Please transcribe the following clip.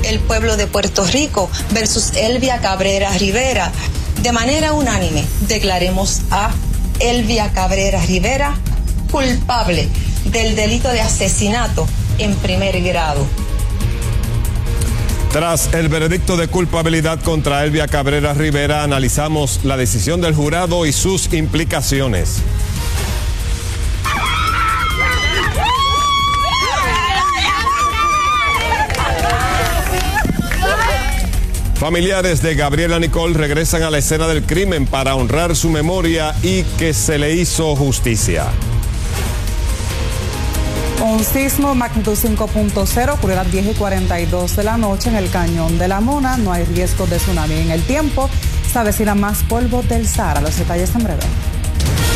el pueblo de Puerto Rico versus Elvia Cabrera Rivera. De manera unánime, declaremos a Elvia Cabrera Rivera culpable del delito de asesinato en primer grado. Tras el veredicto de culpabilidad contra Elvia Cabrera Rivera, analizamos la decisión del jurado y sus implicaciones. Familiares de Gabriela Nicole regresan a la escena del crimen para honrar su memoria y que se le hizo justicia. Un sismo magnitud 5.0 ocurrió a las 10:42 de la noche en el Cañón de la Mona. No hay riesgo de tsunami en el tiempo. Se avecina más polvo del Sahara. Los detalles en breve.